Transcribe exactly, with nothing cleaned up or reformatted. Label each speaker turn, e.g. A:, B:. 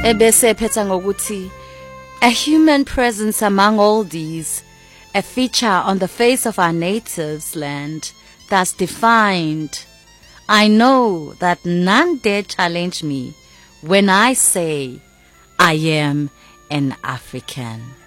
A: Ebese phetha ngokuthi, a human presence among all these, a feature on the face of our natives' land, thus defined. I know that none dare challenge me when I say I am an African.